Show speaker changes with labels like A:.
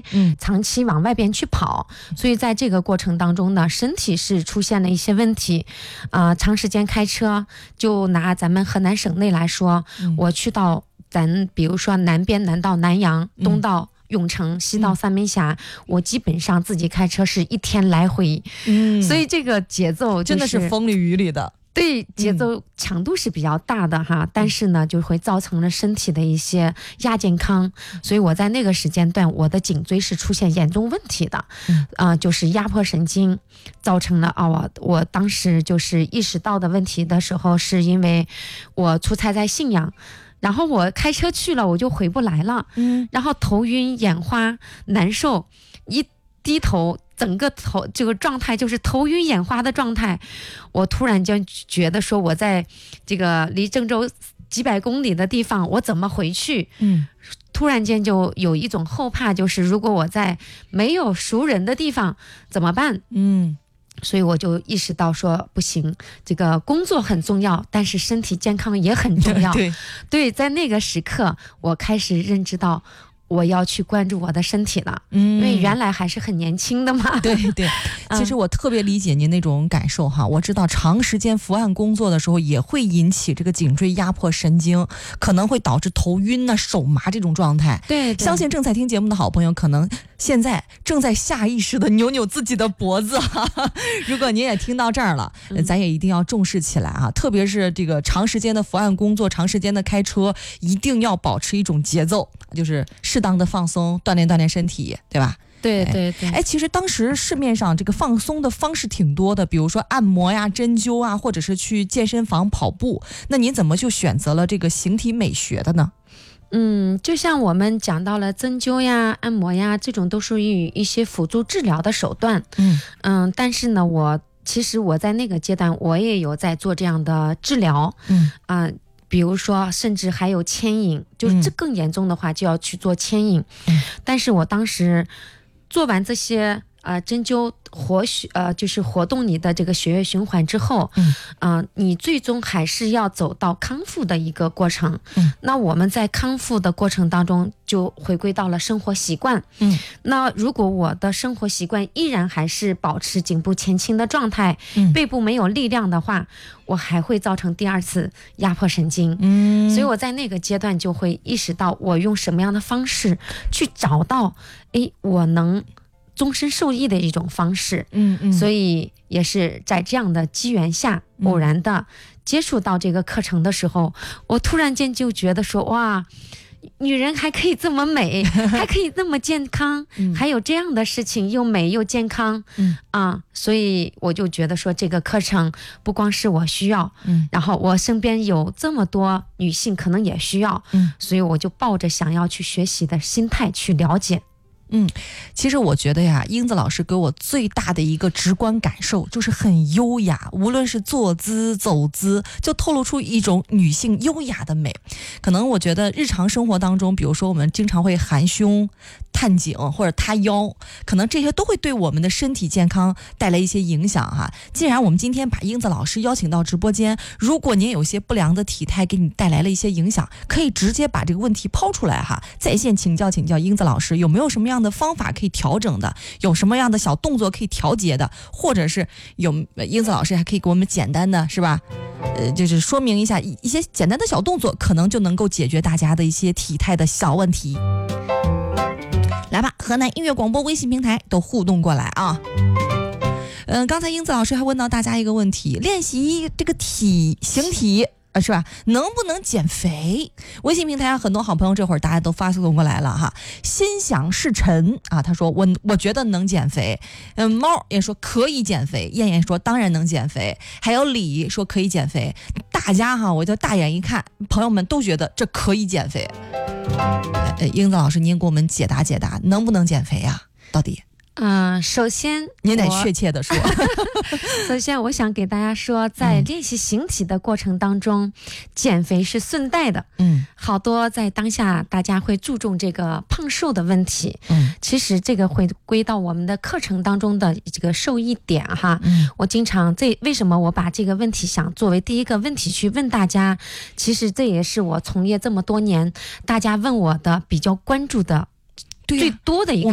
A: 长期往外边去跑，所以在这个过程当中呢，身体是出现了一些问题。长时间开车，就拿咱们河南省内来说，我去到咱比如说南边，南到南阳，东到永城，西到三门峡，我基本上自己开车是一天来回，所以这个节奏
B: 真的是风里雨里的。
A: 对，节奏强度是比较大的哈，但是呢，就会造成了身体的一些亚健康，所以我在那个时间段，我的颈椎是出现严重问题的，就是压迫神经，造成了我当时就是意识到的问题的时候，是因为我出差在信阳。然后我开车去了，我就回不来了，然后头晕眼花难受，一低头整个头这个状态就是头晕眼花的状态。我突然间觉得说，我在这个离郑州几百公里的地方，我怎么回去？突然间就有一种后怕，就是如果我在没有熟人的地方怎么办？所以我就意识到说不行，这个工作很重要，但是身体健康也很重要。对，在那个时刻，我开始认知到我要去关注我的身体了，因为原来还是很年轻的嘛。
B: 对，其实我特别理解您那种感受哈。我知道长时间伏案工作的时候，也会引起这个颈椎压迫神经，可能会导致头晕啊、手麻这种状态。
A: 对，
B: 相信正在听节目的好朋友，可能现在正在下意识的扭扭自己的脖子哈。如果您也听到这儿了，咱也一定要重视起来啊！特别是这个长时间的伏案工作、长时间的开车，一定要保持一种节奏，就是适当的放松，锻炼身体，对吧？
A: 对。
B: 其实当时市面上这个放松的方式挺多的，比如说按摩呀、针灸啊，或者是去健身房跑步。那您怎么就选择了这个形体美学的呢？
A: 就像我们讲到了针灸呀、按摩呀，这种都属于一些辅助治疗的手段。但是呢，其实我在那个阶段，我也有在做这样的治疗。比如说甚至还有牵引，就是这更严重的话就要去做牵引。但是我当时做完这些针灸就是活动你的这个血液循环之后，你最终还是要走到康复的一个过程。那我们在康复的过程当中就回归到了生活习惯。那如果我的生活习惯依然还是保持颈部前倾的状态，背部没有力量的话，我还会造成第二次压迫神经。所以我在那个阶段就会意识到，我用什么样的方式去找到我能终身受益的一种方式。所以也是在这样的机缘下，偶然的接触到这个课程的时候，我突然间就觉得说，哇，女人还可以这么美，还可以那么健康，还有这样的事情，又美又健康。所以我就觉得说，这个课程不光是我需要，然后我身边有这么多女性可能也需要，所以我就抱着想要去学习的心态去了解。
B: 其实我觉得呀，英子老师给我最大的一个直观感受就是很优雅，无论是坐姿走姿，就透露出一种女性优雅的美。可能我觉得日常生活当中，比如说我们经常会含胸、探颈或者塌腰，可能这些都会对我们的身体健康带来一些影响哈。既然我们今天把英子老师邀请到直播间，如果您有些不良的体态给你带来了一些影响，可以直接把这个问题抛出来哈，在线请教英子老师有没有什么样的方法可以调整的，有什么样的小动作可以调节的，或者是英子老师还可以给我们简单的是吧，就是说明一下一些简单的小动作，可能就能够解决大家的一些体态的小问题。来吧，河南音乐广播微信平台都互动过来啊。刚才英子老师还问到大家一个问题，练习这个形体是吧？能不能减肥？微信平台上很多好朋友这会儿大家都发送过来了哈。心想事成啊，他说我觉得能减肥。猫也说可以减肥，燕燕说当然能减肥，还有李说可以减肥。大家哈，我就大眼一看，朋友们都觉得这可以减肥。英子老师，您给我们解答解答，能不能减肥呀？到底？
A: 首先
B: 您得确切的说。
A: 首先我想给大家说，在练习形体的过程当中，减肥是顺带的。好多在当下大家会注重这个胖瘦的问题。其实这个会归到我们的课程当中的这个受益点哈。我经常为什么我把这个问题想作为第一个问题去问大家，其实这也是我从业这么多年大家问我的比较关注的最多的一个